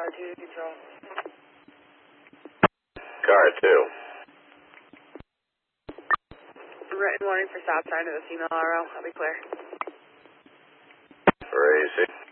2 to control. Car 2. Written warning for stop sign of the female RO. I'll be clear. For AC.